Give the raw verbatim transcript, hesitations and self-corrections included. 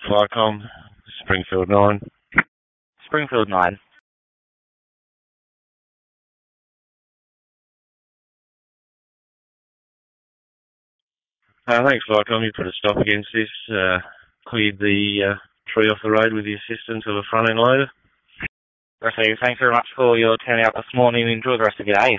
Flycom, Springfield nine. Springfield nine. Uh, thanks, Flycom. You put a stop against this. Uh, cleared the uh, tree off the road with the assistance of a front-end loader. So thanks very much for your turning out this morning. Enjoy the rest of your day.